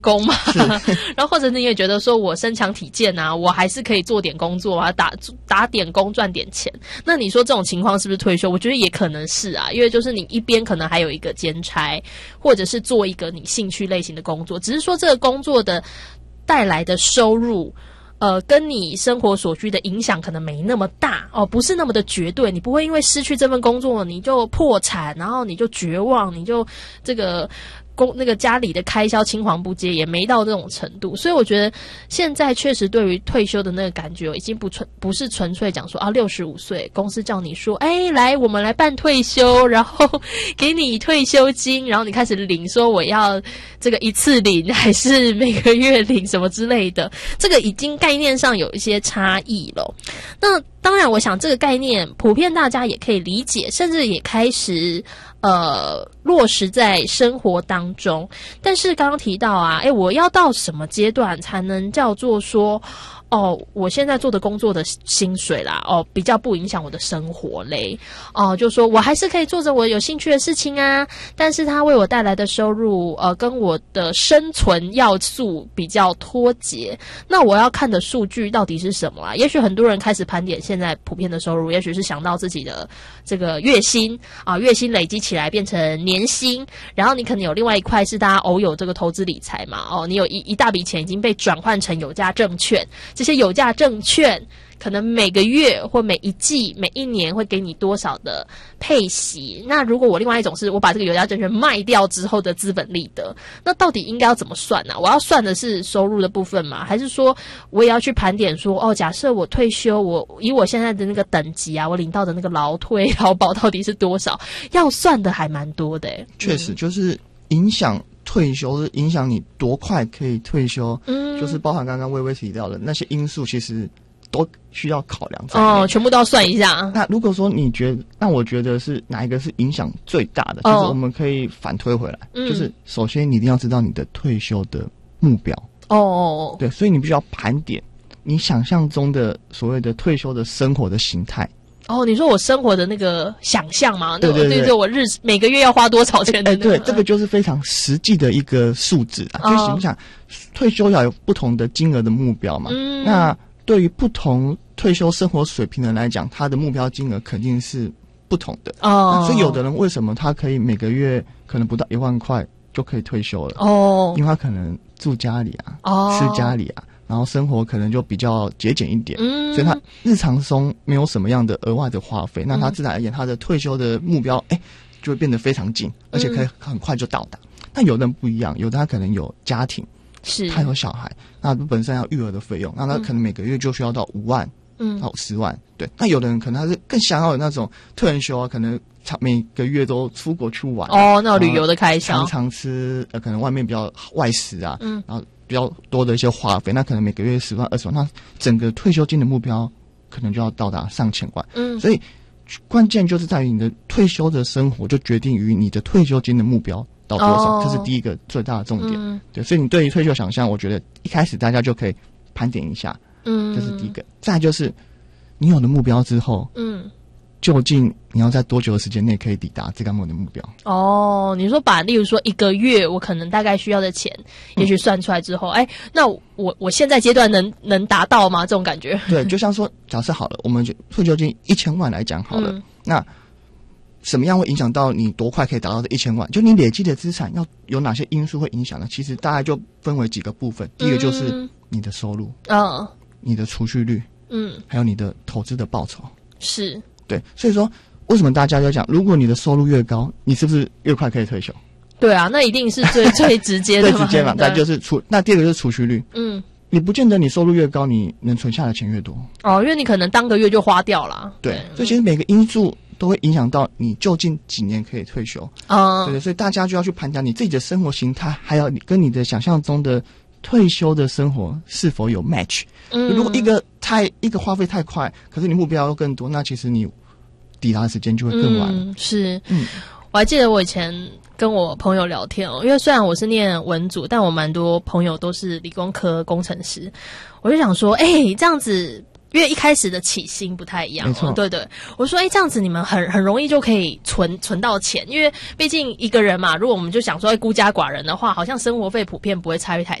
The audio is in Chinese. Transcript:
工嘛，然后或者你也觉得说我身强体健啊，我还是可以做点工作啊，打点工赚点钱。那你说这种情况是不是退休？我觉得也可能是啊，因为就是你一边可能还有一个兼差，或者是做一个你兴趣类型的工作，只是说这个工作的带来的收入跟你生活所需的影响可能没那么大哦，不是那么的绝对。你不会因为失去这份工作你就破产，然后你就绝望，你就这个那个家里的开销青黄不接，也没到这种程度。所以我觉得现在确实对于退休的那个感觉已经不是纯粹讲说啊65岁公司叫你说来我们来办退休，然后给你退休金，然后你开始领说我要这个一次领还是每个月领什么之类的，这个已经概念上有一些差异了。那当然我想这个概念普遍大家也可以理解，甚至也开始落实在生活当中。但是刚刚提到啊，我要到什么阶段才能叫做说我现在做的工作的薪水啦，比较不影响我的生活嘞，就说我还是可以做着我有兴趣的事情啊，但是它为我带来的收入跟我的生存要素比较脱节。那我要看的数据到底是什么啊？也许很多人开始盘点现在普遍的收入，也许是想到自己的这个月薪啊，月薪累积起来变成年薪，然后你可能有另外一块是大家偶有这个投资理财嘛，你有一大笔钱已经被转换成有价证券，这些有价证券可能每个月或每一季每一年会给你多少的配息。那如果我另外一种是我把这个有价证券卖掉之后的资本利得，那到底应该要怎么算呢？我要算的是收入的部分吗？还是说我也要去盘点说假设我退休，我以我现在的那个等级啊，我领到的那个劳保到底是多少？要算的还蛮多的确实就是影响退休，影响你多快可以退休，就是包含刚刚薇薇提到的那些因素，其实都需要考量在内全部都要算一下。 那如果说你觉得，那我觉得是哪一个是影响最大的，就是我们可以反推回来，就是首先你一定要知道你的退休的目标对，所以你必须要盘点你想象中的所谓的退休的生活的形态。 你说我生活的那个想象吗？ 对对对， 我每个月要花多少钱的对，这个就是非常实际的一个数字啊。就想想退休要有不同的金额的目标嘛，那对于不同退休生活水平的人来讲，他的目标金额肯定是不同的所以有的人为什么他可以每个月可能不到1万块就可以退休了因为他可能住家里啊吃家里啊，然后生活可能就比较节俭一点所以他日常中没有什么样的额外的花费那他自然而言他的退休的目标就会变得非常近，而且可以很快就到达但有的人不一样，有的他可能有家庭， 是他有小孩，那本身要育儿的费用，那他可能每个月就需要到5万到10万对，那有的人可能他是更想要有那种退休啊，可能每个月都出国去玩那旅游的开销， 常常吃可能外面比较外食啊然后比较多的一些花费，那可能每个月10万20万，那整个退休金的目标可能就要到达上千万所以关键就是在于你的退休的生活就决定于你的退休金的目标到多少这是第一个最大的重点对，所以你对于退休想象我觉得一开始大家就可以盘点一下这是第一个。再来就是你有了目标之后究竟你要在多久的时间内可以抵达这个目标你说例如说1个月我可能大概需要的钱也许算出来之后那我现在阶段能达到吗？这种感觉对，就像说假设好了，我们退休金1000万来讲好了那什么样会影响到你多快可以达到这1000万？就你累积的资产要有哪些因素会影响呢？其实大概就分为几个部分。第一个就是你的收入你的储蓄率还有你的投资的报酬是对，所以说为什么大家就讲如果你的收入越高你是不是越快可以退休？ 对啊，那一定是最直接的最直接嘛那就是那第二个就是储蓄率你不见得你收入越高你能存下的钱越多因为你可能当个月就花掉了对所以其实每个因素都会影响到你究竟几年可以退休对，所以大家就要去盘点你自己的生活形态还有你跟你的想象中的退休的生活是否有 match如果一个花费太快可是你目标又更多那其实你抵达的时间就会更晚是我还记得我以前跟我朋友聊天因为虽然我是念文组但我蛮多朋友都是理工科工程师我就想说这样子因为一开始的起薪不太一样， 没错， 对对。我说，这样子你们很容易就可以存到钱，因为毕竟一个人嘛，如果我们就想说孤家寡人的话，好像生活费普遍不会差异